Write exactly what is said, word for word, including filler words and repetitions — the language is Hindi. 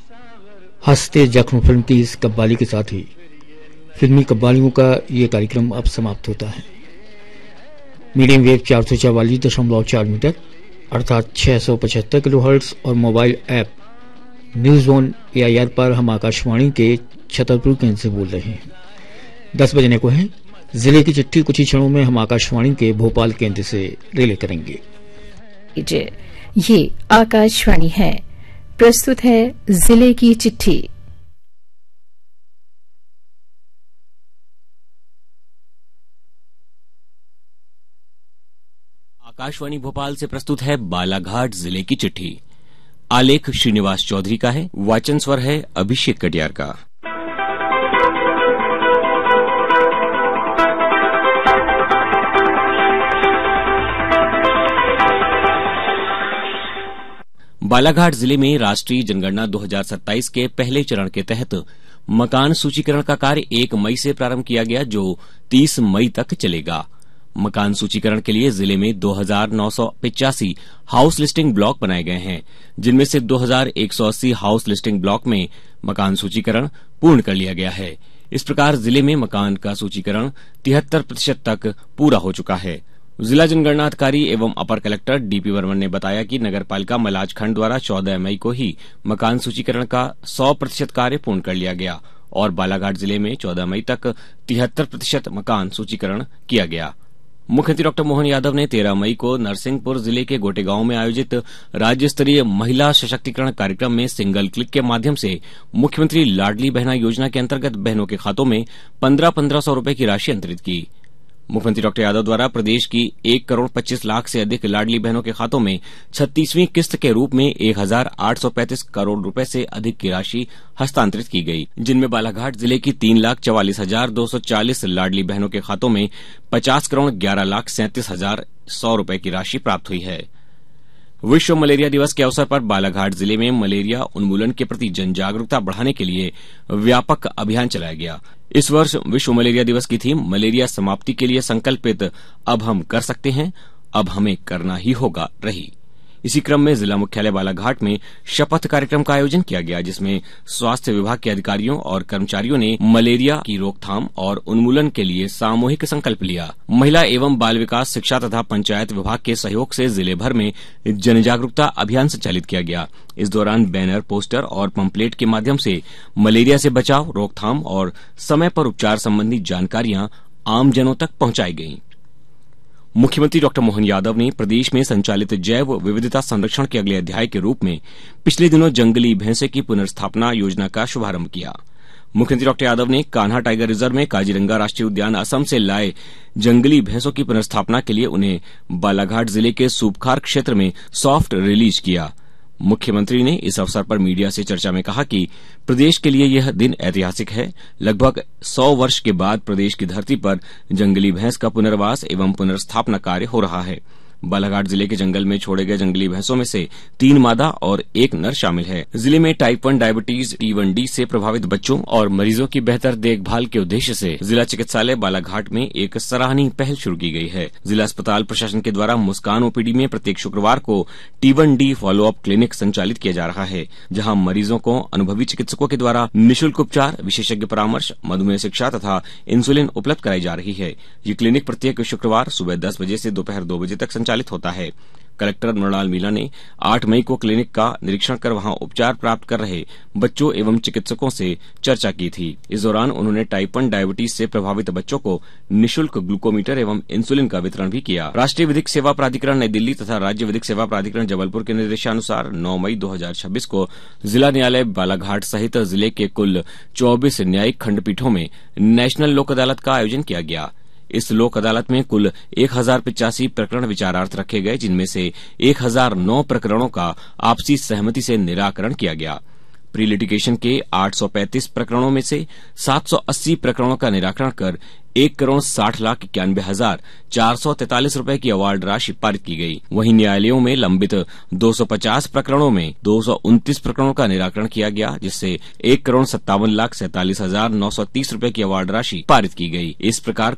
हंसते जख्म फिल्म की इस कव्वाली के साथ ही फिल्मी कव्वालियों का ये कार्यक्रम अब समाप्त होता है। मीडियम वेव चार सौ चवालीस दशमलव चार मीटर अर्थात छह सौ पचहत्तर किलो हर्ट्ज और mobile app news on A I R पर हम आकाशवाणी के छतरपुर केंद्र से बोल रहे हैं। दस बजने को है। जिले की चिट्ठी कुछ ही क्षणों में हम आकाशवाणी के भोपाल केंद्र से रिले करेंगे। ये आकाशवाणी है, प्रस्तुत है जिले की चिट्ठी। आकाशवाणी भोपाल से प्रस्तुत है बालाघाट जिले की चिट्ठी। आलेख श्रीनिवास चौधरी का है, वाचन स्वर है अभिषेक कटियार का। बालाघाट जिले में राष्ट्रीय जनगणना दो हज़ार सत्ताईस के पहले चरण के तहत मकान सूचीकरण का कार्य एक मई से प्रारंभ किया गया, जो तीस मई तक चलेगा। मकान सूचीकरण के लिए जिले में दो हजार नौ सौ पिचासी हाउस लिस्टिंग ब्लॉक बनाए गए हैं, जिनमें से दो हजार एक सौ अस्सी हाउस लिस्टिंग ब्लॉक में मकान सूचीकरण पूर्ण कर लिया गया है। इस प्रकार जिले में मकान का सूचीकरण तिहत्तर प्रतिशत तक पूरा हो चुका है। जिला जनगणना अधिकारी एवं अपर कलेक्टर डीपी वर्मन ने बताया कि नगरपालिका मलाज खंड द्वारा चौदह मई को ही मकान सूचीकरण का सौ प्रतिशत कार्य पूर्ण कर लिया गया और बालाघाट जिले में चौदह मई तक तिहत्तर प्रतिशत मकान सूचीकरण किया गया। मुख्यमंत्री डॉक्टर मोहन यादव ने तेरह मई को नरसिंहपुर जिले के गोटेगांव में आयोजित राज्य स्तरीय महिला सशक्तिकरण कार्यक्रम में सिंगल क्लिक के माध्यम से मुख्यमंत्री लाडली बहना योजना के अंतर्गत बहनों के खातों में पंद्रह पंद्रह सौ रूपये की राशि अंतरित की। मुख्यमंत्री डॉक्टर यादव द्वारा प्रदेश की एक करोड़ पच्चीस लाख से अधिक लाडली बहनों के खातों में छत्तीसवीं किस्त के रूप में एक हजार आठ सौ पैंतीस करोड़ रूपये से अधिक की राशि हस्तांतरित की गई, जिनमें बालाघाट जिले की तीन लाख चवालीस हजार दो सौ चालीस लाडली बहनों के खातों में पचास करोड़ ग्यारह लाख सैंतीस हजार सौ रूपये की राशि प्राप्त हुई है। विश्व मलेरिया दिवस के अवसर पर बालाघाट जिले में मलेरिया उन्मूलन के प्रति जन जागरूकता बढ़ाने के लिए व्यापक अभियान चलाया गया। इस वर्ष विश्व मलेरिया दिवस की थीम मलेरिया समाप्ति के लिए संकल्पित अब हम कर सकते हैं, अब हमें करना ही होगा रही। इसी क्रम में जिला मुख्यालय बालाघाट में शपथ कार्यक्रम का आयोजन किया गया, जिसमें स्वास्थ्य विभाग के अधिकारियों और कर्मचारियों ने मलेरिया की रोकथाम और उन्मूलन के लिए सामूहिक संकल्प लिया। महिला एवं बाल विकास, शिक्षा तथा पंचायत विभाग के सहयोग से जिले भर में जन जागरूकता अभियान संचालित किया गया। इस दौरान बैनर, पोस्टर और पंपलेट के माध्यम से मलेरिया से बचाव, रोकथाम और समय पर उपचार संबंधी जानकारियां आमजनों तक पहुंचाई गईं। मुख्यमंत्री डॉक्टर मोहन यादव ने प्रदेश में संचालित जैव विविधता संरक्षण के अगले अध्याय के रूप में पिछले दिनों जंगली भैंसे की पुनर्स्थापना योजना का शुभारंभ किया। मुख्यमंत्री डॉक्टर यादव ने कान्हा टाइगर रिजर्व में काजीरंगा राष्ट्रीय उद्यान असम से लाए जंगली भैंसों की पुनर्स्थापना के लिए उन्हें बालाघाट जिले के सूबखार क्षेत्र में सॉफ्ट रिलीज किया। मुख्यमंत्री ने इस अवसर पर मीडिया से चर्चा में कहा कि प्रदेश के लिए यह दिन ऐतिहासिक है। लगभग सौ वर्ष के बाद प्रदेश की धरती पर जंगली भैंस का पुनर्वास एवं पुनर्स्थापना कार्य हो रहा है। बालाघाट जिले के जंगल में छोड़े गए जंगली भैंसों में से तीन मादा और एक नर शामिल है। जिले में type one diabetes T one D से प्रभावित बच्चों और मरीजों की बेहतर देखभाल के उद्देश्य से जिला चिकित्सालय बालाघाट में एक सराहनीय पहल शुरू की गई है। जिला अस्पताल प्रशासन के द्वारा मुस्कान ओपीडी में प्रत्येक शुक्रवार को T one D follow up clinic संचालित किया जा रहा है, जहां मरीजों को अनुभवी चिकित्सकों के द्वारा निःशुल्क उपचार, विशेषज्ञ परामर्श, मधुमेह शिक्षा तथा इंसुलिन उपलब्ध कराई जा रही है। ये क्लिनिक प्रत्येक शुक्रवार सुबह दस बजे से दोपहर दो बजे तक संचालित होता है। कलेक्टर मृणाल मीना ने आठ मई को क्लिनिक का निरीक्षण कर वहां उपचार प्राप्त कर रहे बच्चों एवं चिकित्सकों से चर्चा की थी। इस दौरान उन्होंने टाइप वन डायबिटीज से प्रभावित बच्चों को निःशुल्क ग्लूकोमीटर एवं इंसुलिन का वितरण भी किया। राष्ट्रीय विधिक सेवा प्राधिकरण नई दिल्ली तथा राज्य विधिक सेवा प्राधिकरण जबलपुर के निर्देशानुसार नौ मई दो हजार छब्बीस को जिला न्यायालय बालाघाट सहित जिले के कुल चौबीस न्यायिक खंडपीठों में नेशनल लोक अदालत का आयोजन किया गया। इस लोक अदालत में कुल एक हजार पिचासी प्रकरण विचारार्थ रखे गए, जिनमें से एक हजार नौ प्रकरणों का आपसी सहमति से निराकरण किया गया। प्री लिटिगेशन के आठ सौ पैंतीस प्रकरणों में से सात सौ अस्सी प्रकरणों का निराकरण कर एक करोड़ साठ लाख इक्यानवे हजार चार सौ तैतालीस रूपये की अवार्ड राशि पारित की गई। वहीं न्यायालयों में लंबित दो सौ पचास प्रकरणों में दो सौ उनतीस प्रकरणों का निराकरण किया गया, जिससे एक करोड़ सत्तावन लाख सैंतालीस हजार नौ सौ तीस रूपये की अवार्ड राशि पारित की गई। इस प्रकार